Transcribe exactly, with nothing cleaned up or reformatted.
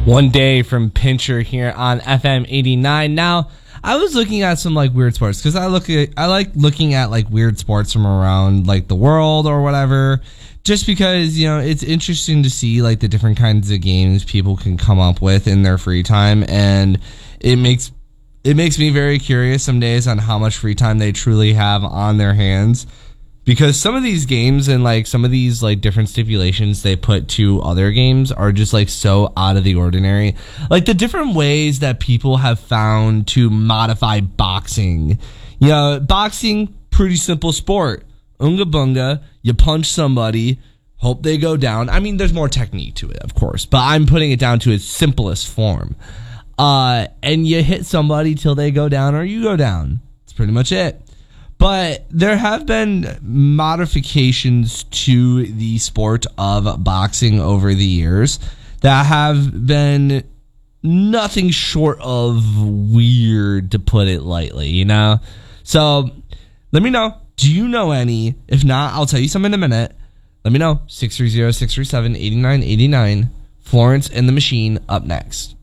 One Day from Pincher here on F M eighty-nine. Now, I was looking at some like weird sports because I look at I like looking at like weird sports from around like the world or whatever, just because, you know, it's interesting to see like the different kinds of games people can come up with in their free time, and it makes it makes me very curious some days on how much free time they truly have on their hands. Because some of these games and like some of these like different stipulations they put to other games are just like so out of the ordinary. Like the different ways that people have found to modify boxing. You know, boxing, pretty simple sport. Unga bunga, you punch somebody, hope they go down. I mean, there's more technique to it, of course, but I'm putting it down to its simplest form. Uh, and you hit somebody till they go down or you go down. That's pretty much it. But there have been modifications to the sport of boxing over the years that have been nothing short of weird, to put it lightly, you know? So let me know. Do you know any? If not, I'll tell you some in a minute. Let me know. six three zero, six three seven, eight nine eight nine. Florence and the Machine up next.